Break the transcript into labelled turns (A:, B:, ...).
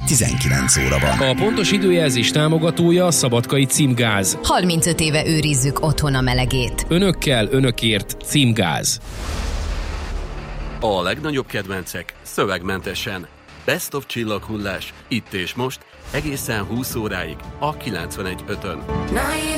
A: 19 óra van.
B: A pontos időjelzés támogatója a Szabadkai Címgáz.
C: 35 éve őrizzük otthon a melegét.
B: Önökkel, önökért Címgáz.
D: A legnagyobb kedvencek szövegmentesen. Best of csillaghullás, itt és most, egészen 20 óráig a 91.5-ön.